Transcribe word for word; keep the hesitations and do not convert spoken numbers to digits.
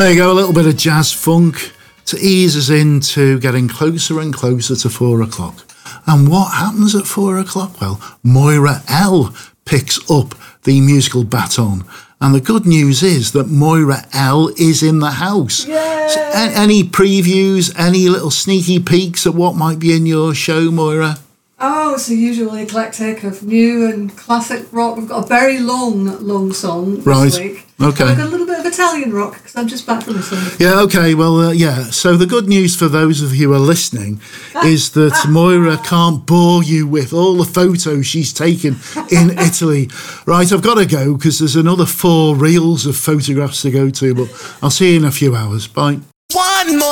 There you go, a little bit of jazz funk to ease us into getting closer and closer to four o'clock. And what happens at four o'clock? Well, Moira L picks up the musical baton. And the good news is that Moira L is in the house. Yay! So, a- any previews, any little sneaky peeks at what might be in your show, Moira? Oh, it's the usual eclectic of new and classic rock. We've got a very long, long song this Right. week. Okay. I've got a little bit of Italian rock because I'm just back from Italy. Yeah, okay, well, uh, yeah. So the good news for those of you who are listening is that Moira can't bore you with all the photos she's taken in Italy. Right, I've got to go because there's another four reels of photographs to go to, but I'll see you in a few hours. Bye. One more